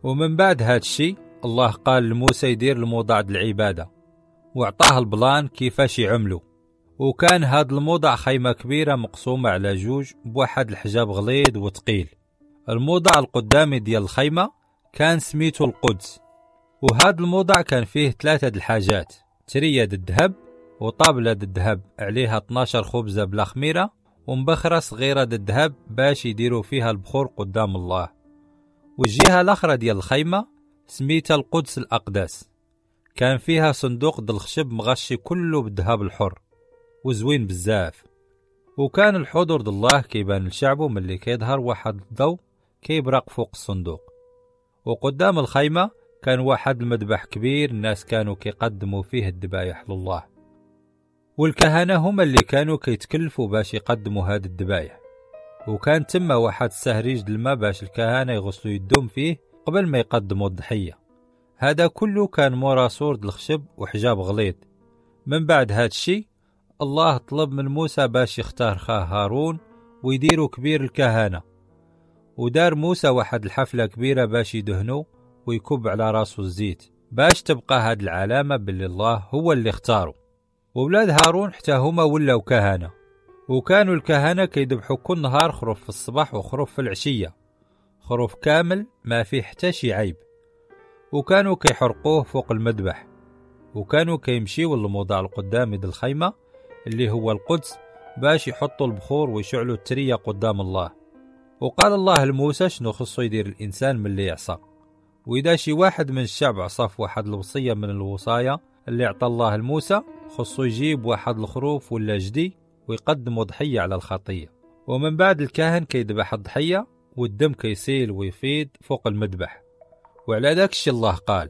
ومن بعد هاد الشي الله قال لموسى يدير الموضع د العبادة، وعطاه البلان كيفاش يعملو. وكان هاد الموضع خيمة كبيرة مقسومة على جوج بواحد الحجاب غليظ وثقيل. الموضع القدامي ديال الخيمة كان سميتو القدس، وهاد الموضع كان فيه 3 الحاجات: ترية الذهب، وطابلة الذهب عليها 12 خبزة بلا خميرة، ومبخرة صغيرة الذهب باش يديروا فيها البخور قدام الله. والجهة الأخرى ديال الخيمة سميتها القدس الأقدس، كان فيها صندوق د الخشب مغشي كله بالذهب الحر وزوين بزاف. وكان الحضور د الله كيبان لشعبه ملي كيظهر واحد الضوء كيبرق فوق الصندوق. وقدام الخيمة كان واحد المذبح كبير الناس كانوا كيقدموا فيه الذبايح لله، والكهنة هما اللي كانوا كيتكلفوا باش يقدموا هاد الذبايح. وكان تما واحد السهريج د الماء باش الكهنة يغسلوا يدهم فيه قبل ما يقدموا الضحية. هذا كله كان مورا سور د الخشب وحجاب غليظ. من بعد هاد الشي الله طلب من موسى باش يختار خاه هارون ويديروا كبير الكهنة. ودار موسى واحد الحفلة كبيرة باش يدهنوا ويكب على راسه الزيت باش تبقى هاد العلامة باللي الله هو اللي اختاره. وولاد هارون حتى هما ولاو كهنة، وكانوا الكهنة كيذبحوا كل نهار خروف في الصباح وخروف في العشية، خروف كامل ما فيه حتى شي عيب. وكانوا كيحرقوه فوق المذبح، وكانوا كيمشيوا للموضع القدامي د الخيمة اللي هو القدس باش يحطوا البخور ويشعلوا الترية قدام الله. وقال الله لموسى شنو خصو يدير الإنسان من اللي يعصى. وإذا شي واحد من الشعب عصى في واحد الوصية من الوصايا اللي اعطى الله لموسى، خصو يجيب واحد الخروف ولا جدي ويقدموا ضحية على الخطية. ومن بعد الكاهن كيذبح الضحية والدم كيسيل ويفيض فوق المذبح. وعلى داك الشي الله قال: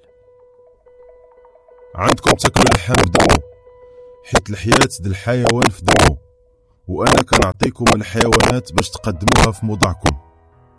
عندكم تاكلوا اللحم بدمو، حيت الحياة د الحيوان في دمو، وأنا كنعطيكم الحيوانات باش تقدموها في موضعكم.